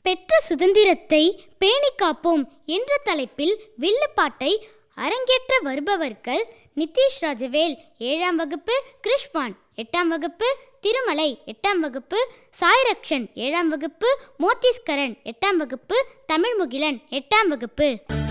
பெற்ற சுதந்திரத்தை பேணி காப்போம் என்ற தலைப்பில் வில்லுப்பாட்டை அரங்கேற்ற வருபவர்கள் நிதிஷ் ராஜவேல் 7ஆம் வகுப்பு, கிருஷ்வான் 8ஆம் வகுப்பு, திருமலை 8ஆம் வகுப்பு, சாய்ரக்ஷன் 7ஆம் வகுப்பு, மோத்தீஸ்கரன் 8ஆம் வகுப்பு, தமிழ்முகிலன் 8ஆம் வகுப்பு.